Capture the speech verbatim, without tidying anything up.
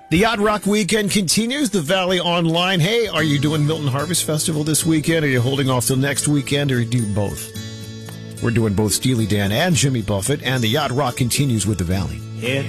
The Yacht Rock weekend continues. The Valley Online. Hey, are you doing Milton Harvest Festival this weekend? Are you holding off till next weekend, or do you both? We're doing both Steely Dan and Jimmy Buffett, and the Yacht Rock continues with the Valley.